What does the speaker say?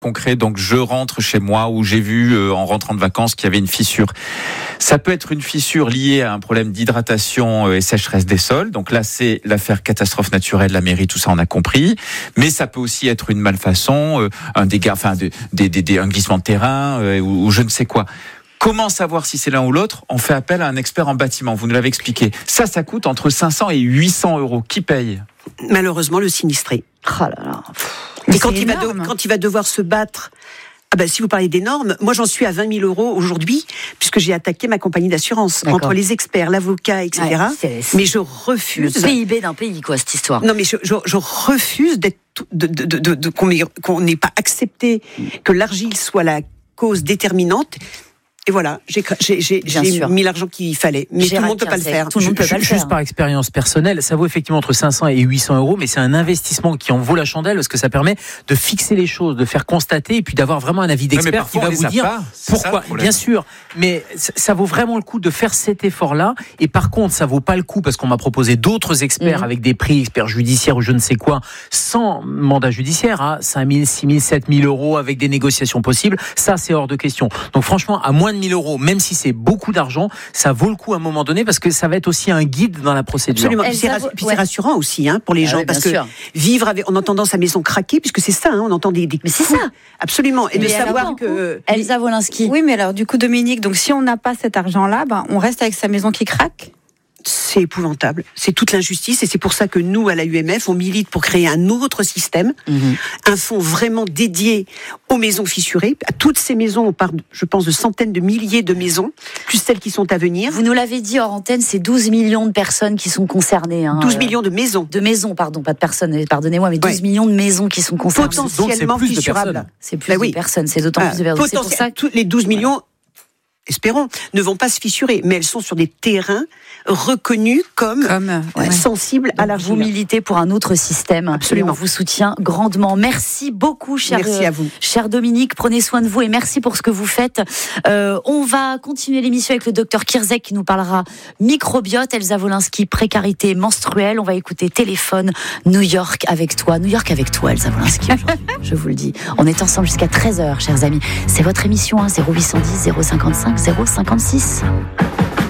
concret, donc je rentre chez moi où j'ai vu en rentrant de vacances qu'il y avait une fissure. Ça peut être une fissure liée à un problème d'hydratation et sécheresse des sols. Donc là, c'est l'affaire catastrophe naturelle, la mairie, tout ça, on a compris. Mais ça peut aussi être une malfaçon, un dégât, enfin, un glissement de terrain ou je ne sais quoi. Comment savoir si c'est l'un ou l'autre ? On fait appel à un expert en bâtiment. Vous nous l'avez expliqué. Ça coûte entre 500 et 800 euros. Qui paye ? Malheureusement, le sinistré. Oh là là. Et quand il va devoir se battre, si vous parlez des normes, moi j'en suis à 20 000 euros aujourd'hui, puisque j'ai attaqué ma compagnie d'assurance. D'accord. Entre les experts, l'avocat, etc. Ouais, mais je refuse. Le PIB d'un pays, quoi, cette histoire. Non, mais je refuse qu'on n'ait pas accepté que l'argile soit la cause déterminante. Et voilà, j'ai mis l'argent qu'il fallait. Mais tout le monde ne peut pas le faire. Juste par expérience personnelle, ça vaut effectivement entre 500 et 800 euros, mais c'est un investissement qui en vaut la chandelle parce que ça permet de fixer les choses, de faire constater et puis d'avoir vraiment un avis d'expert qui va vous dire pourquoi. Bien sûr, mais ça vaut vraiment le coup de faire cet effort-là. Et par contre, ça vaut pas le coup parce qu'on m'a proposé d'autres experts avec des prix, experts judiciaires ou je ne sais quoi, sans mandat judiciaire, 5 000, 6 000, 7 000 euros avec des négociations possibles. Ça, c'est hors de question. Donc franchement, à moins de 1 000 euros, même si c'est beaucoup d'argent, ça vaut le coup à un moment donné parce que ça va être aussi un guide dans la procédure. Absolument. Puis c'est rassurant aussi pour les gens parce que vivre en entendant sa maison craquer, puisque c'est ça, on entend des mais c'est ça. Absolument. Et mais de savoir que Elsa Wolinski. Oui, mais alors du coup, Dominique, donc si on n'a pas cet argent-là, on reste avec sa maison qui craque. c'est épouvantable. C'est toute l'injustice et c'est pour ça que nous, à la UMF, on milite pour créer un autre système, un fonds vraiment dédié aux maisons fissurées. À toutes ces maisons, on parle, je pense, de centaines de milliers de maisons, plus celles qui sont à venir. Vous nous l'avez dit hors antenne, c'est 12 millions de personnes qui sont concernées. 12 millions de maisons. De maisons, pardon, pas de personnes, pardonnez-moi, mais 12 millions de maisons qui sont concernées. Potentiellement fissurables. C'est plus de personnes, c'est d'autant plus de personnes. C'est pour ça que les 12 millions... espérons, ne vont pas se fissurer, mais elles sont sur des terrains reconnus comme sensibles à l'argile. Vous militez pour un autre système. Absolument. On vous soutient grandement. Merci beaucoup, merci à vous. Cher Dominique. Prenez soin de vous et merci pour ce que vous faites. On va continuer l'émission avec le docteur Kirzek qui nous parlera microbiote. Elsa Wolinski, précarité menstruelle. On va écouter Téléphone New York avec toi. New York avec toi, Elsa Wolinski, aujourd'hui. Je vous le dis. On est ensemble jusqu'à 13h, chers amis. C'est votre émission, 0810 055 056.